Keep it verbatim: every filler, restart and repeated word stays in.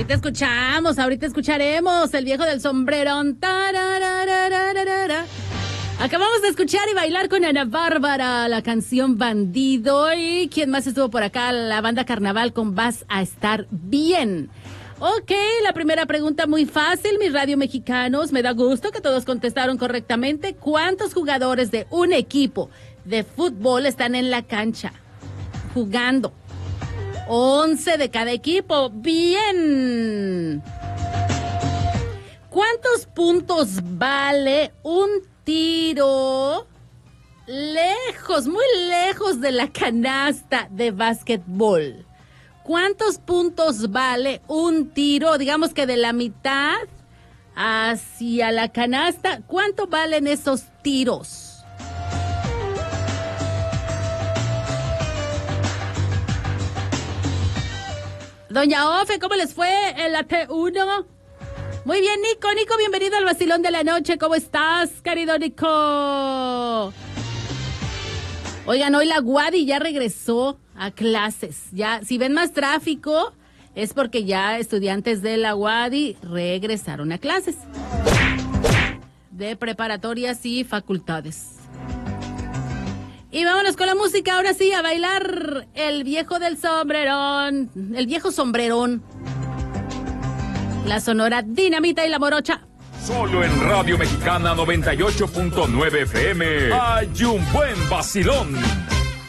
Ahorita escuchamos, ahorita escucharemos El viejo del sombrerón. Tarararararara. Acabamos de escuchar y bailar con Ana Bárbara la canción Bandido. ¿Y quién más estuvo por acá? La banda Carnaval con Vas a estar bien. Ok, la primera pregunta muy fácil, mis radio mexicanos. Me da gusto que todos contestaron correctamente. ¿Cuántos jugadores de un equipo de fútbol están en la cancha jugando? once de cada equipo. Bien. ¿Cuántos puntos vale un tiro lejos, muy lejos de la canasta de básquetbol? ¿Cuántos puntos vale un tiro, digamos que de la mitad hacia la canasta? ¿Cuánto valen esos tiros? Doña Ofe, ¿cómo les fue en la T uno? Muy bien, Nico. Nico, bienvenido al vacilón de la noche. ¿Cómo estás, querido Nico? Oigan, hoy la Wadi ya regresó a clases. Ya, si ven más tráfico, es porque ya estudiantes de la Wadi regresaron a clases de preparatorias y facultades. Y vámonos con la música, ahora sí, a bailar El viejo del sombrerón, el viejo sombrerón. La Sonora Dinamita y la Morocha. Solo en Radio Mexicana noventa y ocho punto nueve F M hay un buen vacilón.